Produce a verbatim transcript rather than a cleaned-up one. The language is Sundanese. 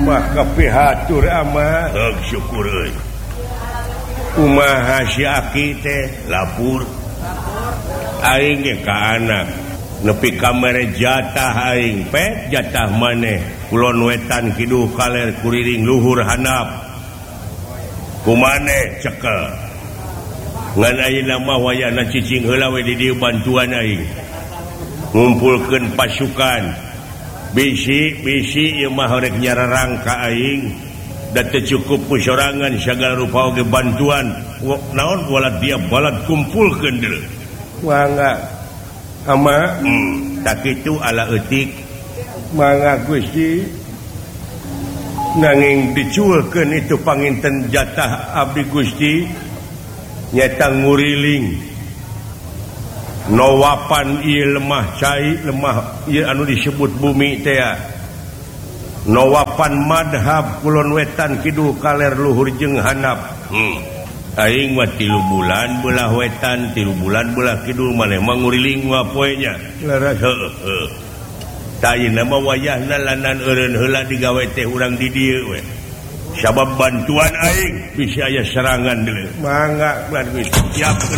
kepihatur ama syukur kumaha si Aki teh lapur aing ge ka anak nepi kamere jatah aing pet jatah maneh kulon wetan kiduh kaler kuriring luhur handap kumane cekel ngan ayeuna mah wayahna cicing heula we di dieu bantuan aing ngumpulkeun pasukan bisi-bisi ieu mah rek nyararang ka aing da teu cukup pusorangan sagala rupa oge bantuan naon walad dia balad kumpulkeun deuleu mangga ama hmm, tak kitu ala eutik mangga Gusti nanging dicueulkeun itu panginten jatah abdi Gusti nyata nguriling nowapan ieu lemah cai lemah ieu anu disebut bumi teh nowapan madhab kulon wetan kiduh kaler luhur jeung handap hmm. aing mah tilu bulan belah wetan tilu bulan belah kidul maneh mah nguriling mah poe nya leres heueuh tayina mah wayahna lanan eureun heula digawe teh urang di dieu we sabab bantuan aing bisa aya serangan deuleu mangga Gusti siap